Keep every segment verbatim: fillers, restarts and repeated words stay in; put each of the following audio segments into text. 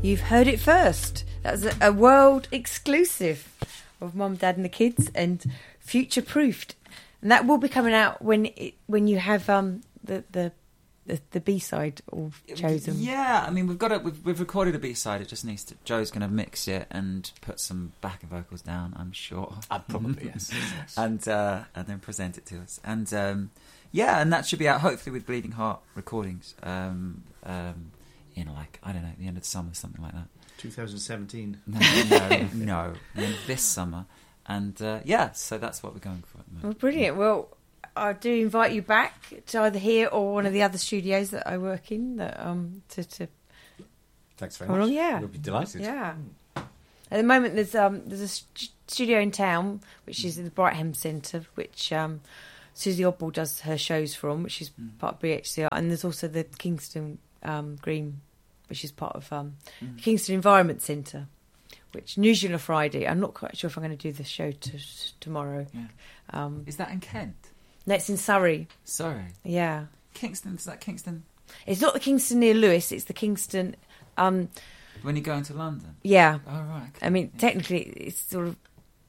You've heard it first. That was a, a world exclusive of Mum, Dad and the Kids, and future-proofed. And that will be coming out when it, when you have um, the, the the the B-side all chosen. Yeah, I mean we've got it. We've, we've recorded a B-side. It just needs to. Joe's going to mix it and put some backing vocals down. I'm sure. Uh, probably yes. yes. and uh, and then present it to us. And um, yeah, and that should be out hopefully with Bleeding Heart Recordings. Um, um, in like I don't know, the end of the summer, something like that. twenty seventeen. No, no, no. The end of this summer. And uh, yeah, so that's what we're going for at the moment. Well, brilliant. Well, I do invite you back to either here or one of the other studios that I work in. That um to, to Thanks very come much. along. Yeah, we'll be delighted. Yeah. At the moment, there's um there's a st- studio in town which is the Brightham Centre, which um Susie Oddball does her shows from, which is Mm. part of B H C R, and there's also the Kingston um, Green, which is part of um Mm. the Kingston Environment Centre, which usually on a Friday. I'm not quite sure if I'm going to do the show t- tomorrow. Yeah. Um, Is that in Kent? no, it's in Surrey. Sorry. Yeah. Kingston, is that Kingston? It's not the Kingston near Lewis, it's the Kingston... Um, When you go into London? yeah. Oh, right. Okay. I mean, Yeah. technically, it's sort of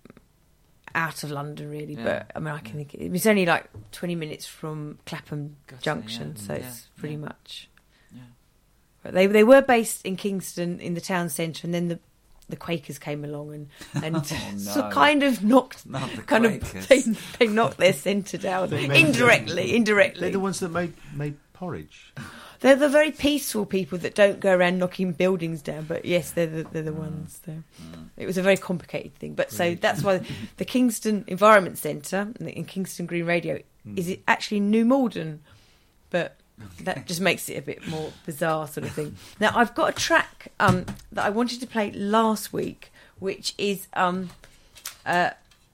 out of London, really, Yeah. but I mean, I can Yeah. think... It was only like twenty minutes from Clapham Gotcha, Junction, yeah, so yeah, it's pretty yeah. much... Yeah. But they they were based in Kingston, in the town centre, and then the the Quakers came along and, and Oh, so no. kind of knocked... Not the Kind Quakers. of, they, they knocked their centre down. They made- indirectly, indirectly. They're the ones that made made porridge. They're the very peaceful people that don't go around knocking buildings down. But yes, they're the, they're the ones. So Mm. it was a very complicated thing. But so Brilliant. that's why the Kingston Environment Centre in Kingston Green Radio Mm. is it actually New Malden, but that just makes it a bit more bizarre sort of thing. Now I've got a track um, that I wanted to play last week, which is um, uh,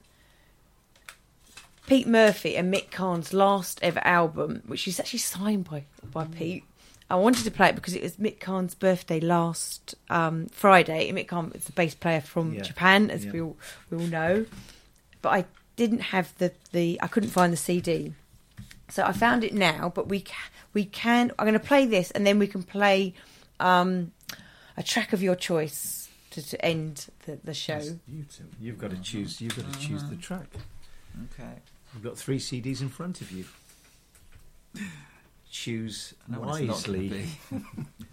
Pete Murphy and Mick Karn's last ever album, which is actually signed by by Pete. I wanted to play it because it was Mick Karn's birthday last um, Friday. And Mick Karn is the bass player from Yeah. Japan, as Yeah. we all we all know. But I didn't have the, the I couldn't find the C D, so I found it now. But we ca- we can. I'm going to play this, and then we can play um, a track of your choice to, to end the, the show. Yes, you two. You've got to choose. You've got to choose the track. Okay. You've got three C Ds in front of you. Choose I know what it's not gonna wisely. be.